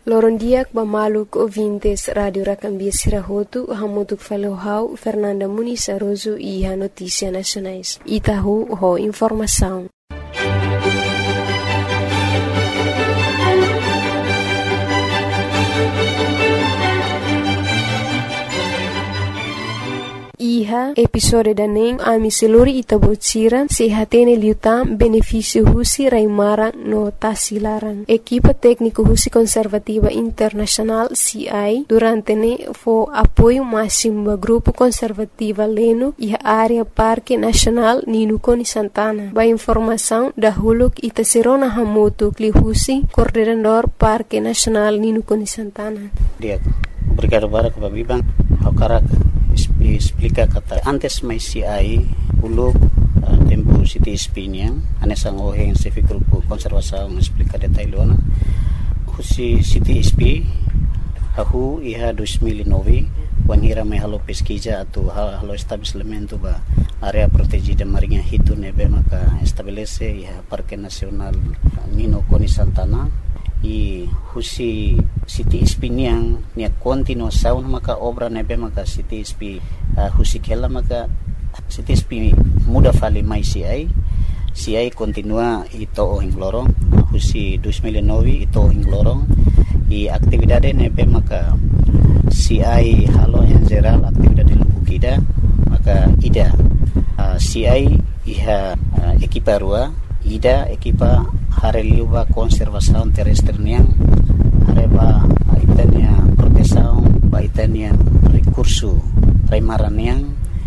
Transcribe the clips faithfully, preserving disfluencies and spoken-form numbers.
Lorondiak bamaluk ouvintes Radio Racambia Sirahotu, hamutuk falohau Fernanda Muniz Aroso e a Notícia Nacionais. Itahu ho informação. Iha episode daning ami seluri itabocira sehatene liutam benefício husi raimara no tasilaran. Equipa técnico husi conservativa internacional C I durante ne fo apoio máximo do grupo conservativa Leno e a área Parque Nacional Ninukoni Santana. Ba informação da huluk itaserona hamoto kli husi coordenador Parque Nacional Ninukoni Santana. Dia, obrigado para que babibang hakarak explica kata antes mai C I uluk uh, tempo City Espinhang anesang oheng civic grupo konservasaung explica detailona husi City Espi ahu iha dois mil e nove wanhira mai halo pesquisa atau halo estabelecimento ba area protegida marinha hitu nebe maka estabelece iha Parque Nacional Ninukoni Santana i husi City Espinhang nia continuação maka obra nebe maka City Espi uh, husi kela maka City Espi muda fali mai C I C I continua ito ohing lorong husi dois mil e nove ito ohing lorong i aktividade nebe maka C I halo en geral aktividade lukida maka ida uh, C I iha uh, ekipa rua ida ekipa hareliuba konservasaun terrestre niang hareba itania protesaun ba itania recurso raimaran niang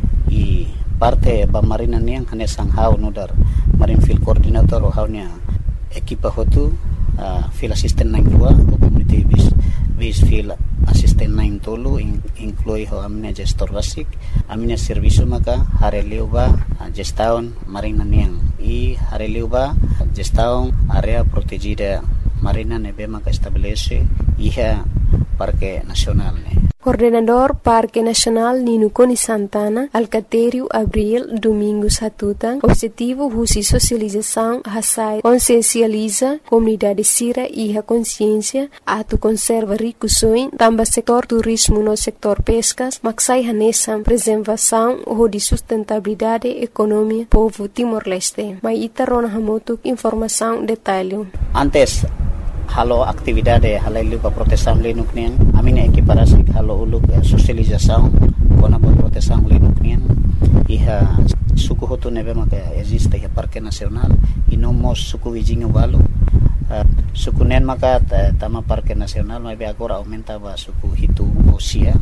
i parte ba marina niang hanesang hau nodar marine field coordinator o haunya ekipa hotu uh, field assistant nang dua community base base field assistant nang tolu in, inclui ho amina gestor basic amina servicio maka hareliuba uh, gestaun marina niang i hareliuba gestaun area protegida marina nebe maka estabelece iha Parque Nacional ne. Coordenador Parque Nacional Ninukoni Santana, Alcatério Abril Domingos Hatutan, objetivo husi socialização hasai consciencializa comunidade sira e a consciência atu conserva ricusoin tamba setor turismo no setor pescas maksai hanesam preservação ou de sustentabilidade economia povo Timor-Leste. Mai itarona hamotuk informação detalhe. Antes halo aktividade halailu pa proteção lenuk nian amina equiparasi halo uluk uh, socialização kona pa proteção lenuk nian iha suku hotu nebe maka existe iha Parque Nacional e nomos suku wijinga balu uh, suku nen maka tama Parque Nacional mai be agora aumenta ba suku hitu osia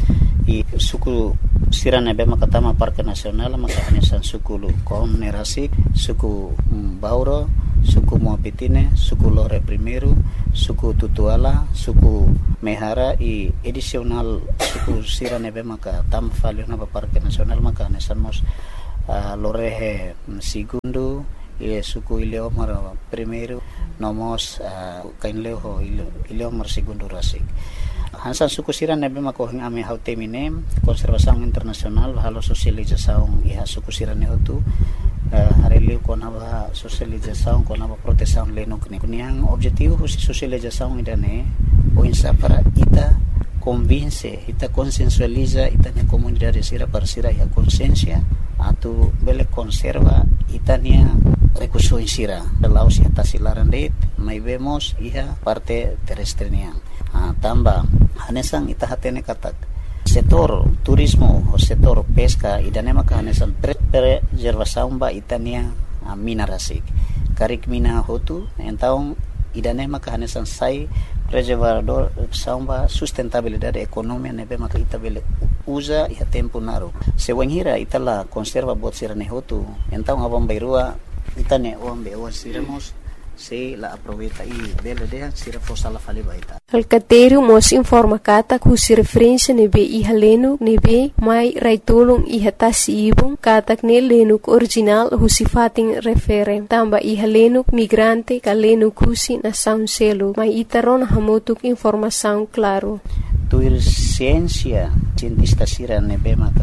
e suku sira nebe maka tama Parque Nacional maka hanesan suku lu kom nerasik suku um, bauro suku Moapitine, suku Lore Primeiro, suku Tutuala, suku Mehara e edicional suku sira nebe maka tam falio na Parque Nacional maka nesamos uh, Lorehe Segundo e suku Ileomar Primeiro nomos uh, kainleo Ileomar Segundo Rasik. Hansan suku sira nebe maka hing ame hautemine konservasaung internasional halo sosializasaung iha suku sira ne hotu Uh, hareliu kona ba socialização kona ba proteção lenuk ne kuniang objetivo husi socialização idane o insa para ita convince ita consensualiza ita ne comunidade sira para sira ya consciência atu bele conserva itania recurso sira dalau si tasilaran det mai vemos iha parte terrestre niang uh, tamba hanesang ita hatene katak setor turismo o setor pesca idane maka hanesan preservação ba itania uh, mina rasik karik mina hotu então idane maka hanesan sai preservador samba sustentabilidade economia nebe maka itabele usa iha tempo naru sewenhira itala conserva bot sirane hotu então abang bairua itane ombe o siramos se la aproveita e bela de sira posala fali baita. Alcatério mos informa kata kusi referência nebe iha lenu nebe mai raitulung iha tasi ibung katak ne lenuk original husi fating refere tamba iha lenuk migrante ka lenuk husi na sound selo mai itaron hamotuk informação claro. Tuir ciência cientista sira nebe maka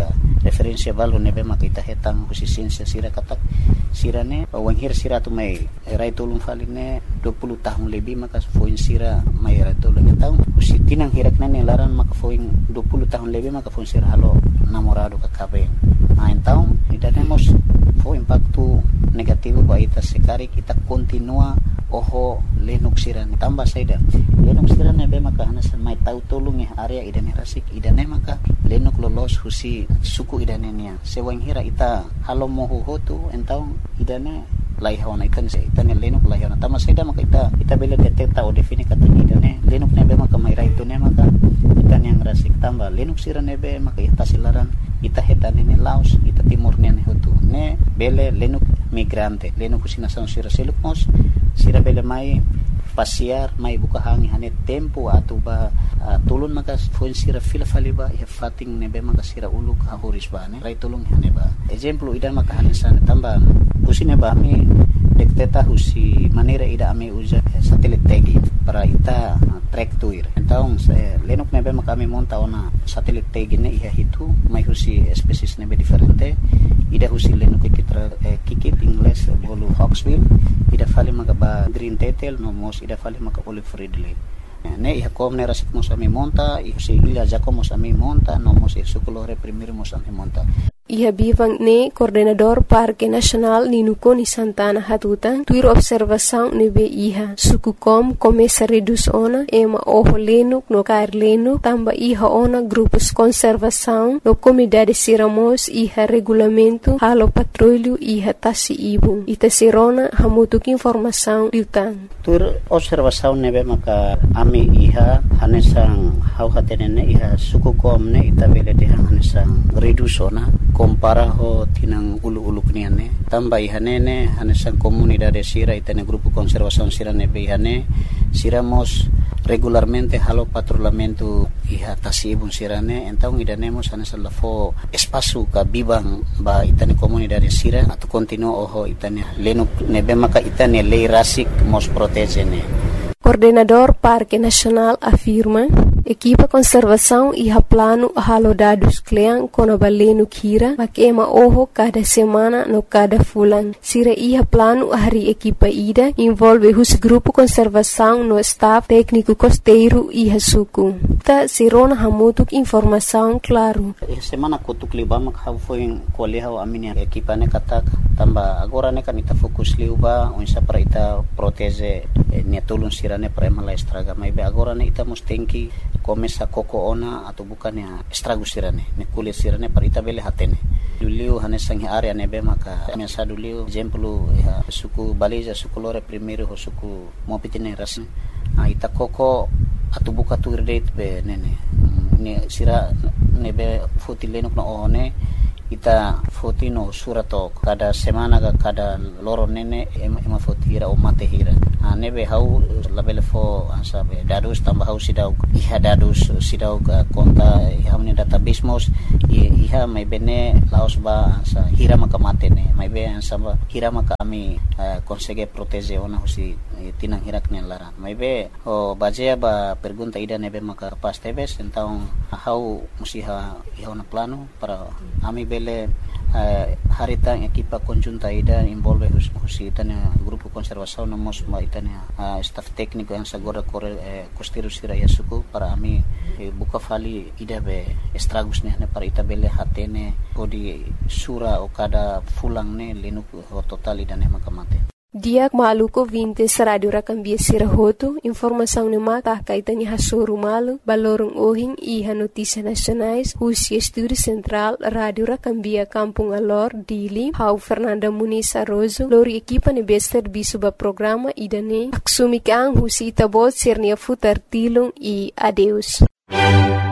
referensia balu nebe maka ita hetang husi sinsya sira katak sira ne wanghir sira tu mai rai tolong faline dua puluh tahun lebih maka foin sira mai rai tolong tahun husi tinang hirak nane laran maka foin dua puluh tahun lebih maka foin sira halo namorado kakabe nah então ida nemos fo impacto negativo ba ita sekari kita continua oho lenuk sira tambah saida lenuk sira nebe maka hanasan mai tau tolong ya area ida ne rasik ida ne maka lenuk lolos husi suku ida ne nia sewang hira ita halo mohu hotu então ida ne lai hawana ikan se ita ne lenuk lai hawana tambah saida maka ita ita bela detecta o define kata ida ne lenuk nebe maka mai rai tu ne maka ita ne yang rasik tambah lenuk sira nebe maka ita silaran ita heta ne laos ita timur ne hotu ne bele lenuk migrante lenuk husi nasan sira seluk mos sira bele mai pasiar mai buka hangi hane tempo atau ba uh, tulun maka foin sira fila faliba ya fating nebe maka sira uluk hahuris ba ne rai tulung hane ba example ida maka hane sana tambah usine ba mi dekteta husi manera ida ame uja satelit tagi para ita uh, track tuir então se lenuk nebe maka mi monta ona satelit tagi ne iha hitu mai husi species nebe diferente ida husi lenuk kikitra eh, kikit ingles bolu hawksbill ida fali maka ba green tetel no mos ida fali maka olive ridley ne iha kom ne rasik mos ami monta iha si ila jako mos ami monta no mos iha sukulore primir mos ami monta Iha bivang ne coordenador Parque Nacional Ninuko ni Santana Hatutan tuir observação nebe iha suku kom começa reduz ona ema oho lenuk no kair lenuk tamba iha ona grupos conservação no comunidade siramos iha regulamento halo patrulho iha tasi ibu ita sirona hamutuk informação liutan tuir observação nebe maka ami iha hanesang hau hatenene iha suku kom ne ita bele de hanesang reduz ona compara ho tinang ulu-ulu kniane tambah ihanene hanesan comunidade sira itane grupo conservação sira nebe ihane siramos regularmente halo patrulhamento iha tasibun sirane então idanemos hanesan lafo espaço ka bibang ba itane comunidade sira atau continua oho itane lenuk nebe maka itane lei rasik mos protegene. Coordenador Parque Nacional afirma equipa conservação iha plano halo dados klean kono balenu kira makema oho cada semana no cada fulan sira iha plano hari equipa ida envolve hus grupo conservação no staff técnico costeiro iha suku ta sirona hamutuk informação claro semana kutuk liba mak ha foi koleha aminia equipa ne katak tamba agora ne kan ita fokus liuba unsa para ita protege ne tulun sira ne para mala estraga mai be agora ne ita mustenki começa koko ona atau bukan ya estrago sirane ne kulit sirane para ita bele hatene duliu hanesang area ne be maka mesa duliu exemplo ya suku baliza suku lore primeiro ho suku mopitine ras a ita koko atau buka tu date be nene ne sira ne be fotilenok na one ita fotino surato kada semana ka kada loro nene ema fotira o mate hira nebe hau label fo ansabe dadus tambah hau sidau iha dadus sidau ka konta iha meni database mos iha mai bene laos ba ansa hira maka mate ne mai be ansaba hira maka ami consegue protege ona husi tinang hirak ne lara mai be o bajea ba pergunta ida nebe maka pas tebes então hau musiha iha na plano para ami be Uh, harita equipa conjunta ida envolve husi itania grupo conservação no mos ma itania uh, staff técnico yang sagora kore eh, costeiro sira yasuku para ami eh, buka fali ida be estragos ne para ita bele hatene podi sura o kada fulang ne lenuk ho total ida ne makamate Diak maluko vintes radio rakambia sirahoto informação ne mata kaitanya hasuru malu balorong ohing iha notícia nacionais husi estúdio central radio rakambia Kampung Alor Dili hau Fernanda Muniz Arrozo lori equipa ne bester bisuba programa idane aksumikang husi itabot sirnia futar tilung i adeus